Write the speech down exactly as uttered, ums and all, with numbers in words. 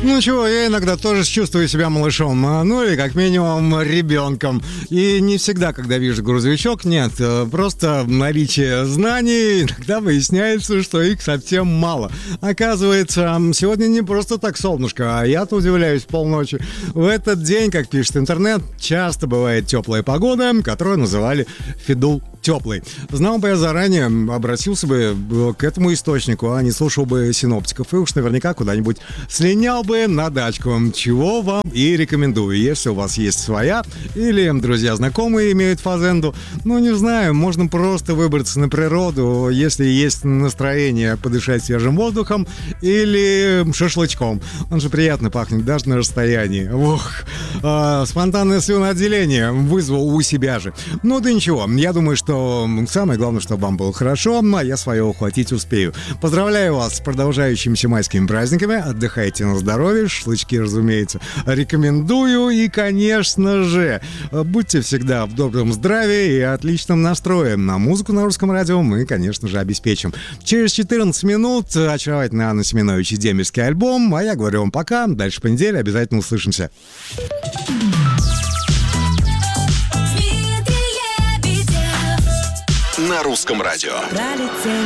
Ну чего, я иногда тоже чувствую себя малышом, ну или как минимум ребенком. И не всегда, когда вижу грузовичок, нет, просто наличие знаний, иногда выясняется, что их совсем мало. Оказывается, сегодня не просто так солнышко, а я-то удивляюсь полночи. В этот день, как пишет интернет, часто бывает теплая погода, которую называли Фидул теплый. Знал бы я заранее, обратился бы к этому источнику, а не слушал бы синоптиков, и уж наверняка куда-нибудь слинял бы на дачку, чего вам и рекомендую, если у вас есть своя, или друзья знакомые имеют фазенду, ну не знаю, можно просто выбраться на природу, если есть настроение подышать свежим воздухом или шашлычком. Он же приятно пахнет даже на расстоянии. Ох, а, спонтанное слюноотделение вызвал у себя же. Ну да ничего, я думаю, что самое главное, чтобы вам было хорошо, а я свое ухватить успею. Поздравляю вас с продолжающимися майскими праздниками, отдыхайте на здоровье, шашлычки, разумеется, рекомендую, и, конечно же, будьте всегда в добром здравии и отличном настрое. На музыку на Русском радио мы, конечно же, обеспечим. Через четырнадцать минут очаровательный Анна Семенович и дембельский альбом, а я говорю вам пока, дальше по неделе обязательно услышимся. На Русском радио.